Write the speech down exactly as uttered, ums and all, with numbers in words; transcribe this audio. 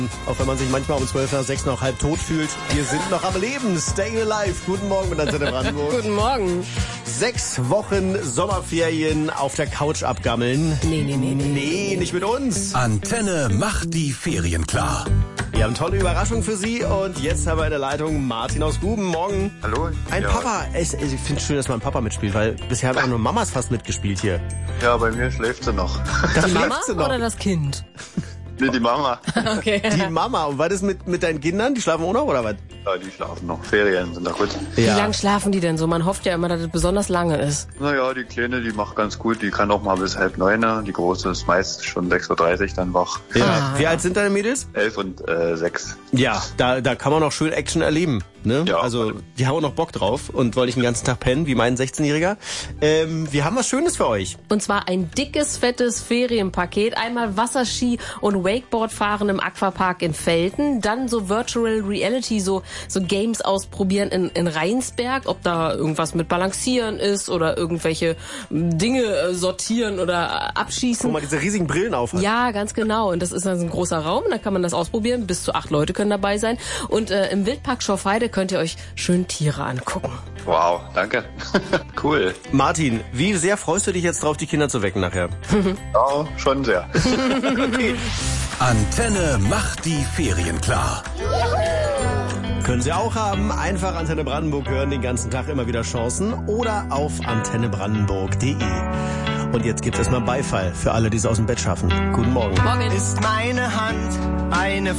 Auch wenn man sich manchmal um zwölf nach sechs noch halb tot fühlt. Wir sind noch am Leben. Stay alive. Guten Morgen mit Antenne Brandenburg. Guten Morgen. Sechs Wochen Sommerferien auf der Couch abgammeln. Nee, nee, nee, nee. Nee, nicht mit uns. Antenne macht die Ferien klar. Wir haben tolle Überraschung für Sie und jetzt haben wir in der Leitung Martin aus Guben. Morgen. Hallo. Ein ja. Papa. Ich, ich finde es schön, dass mal ein Papa mitspielt, weil bisher haben auch nur Mamas fast mitgespielt hier. Ja, bei mir schläft sie noch. Da Die Mama schläft sie noch. oder das Kind? Nee, die Mama. Okay. Die Mama. Und was ist mit, mit deinen Kindern? Die schlafen auch noch oder was? Ja, die schlafen noch. Ferien sind da gut. Wie lang schlafen die denn so? Man hofft ja immer, dass es besonders lange ist. Naja, die Kleine, die macht ganz gut. Die kann auch mal bis halb neun. Die Große ist meist schon sechs Uhr dreißig dann wach. Ja. Ah. Wie alt sind deine Mädels? Elf und äh, sechs. Ja, da, da kann man noch schön Action erleben. Ne? Ja. Also die haben auch noch Bock drauf und wollen nicht den ganzen Tag pennen, wie mein sechzehnjähriger. Ähm, wir haben was Schönes für euch. Und zwar ein dickes, fettes Ferienpaket. Einmal Wasserski und Wakeboard fahren im Aquapark in Velten. Dann so Virtual Reality, so, so Games ausprobieren in, in Rheinsberg. Ob da irgendwas mit Balancieren ist oder irgendwelche Dinge äh, sortieren oder abschießen. Guck mal, diese riesigen Brillen auf. Ja, ganz genau. Und das ist dann so ein großer Raum. Da kann man das ausprobieren. Bis zu acht Leute können dabei sein. Und äh, im Wildpark Schorfheide könnt ihr euch schön Tiere angucken. Wow, danke. Cool. Martin, wie sehr freust du dich jetzt drauf, die Kinder zu wecken nachher? Ja, schon sehr. Okay. Antenne macht die Ferien klar. Können Sie auch haben. Einfach Antenne Brandenburg hören, den ganzen Tag immer wieder Chancen. Oder auf antenne brandenburg punkt de. Und jetzt gibt's erstmal Beifall für alle, die es aus dem Bett schaffen. Guten Morgen. Morgen. Ist meine Hand eine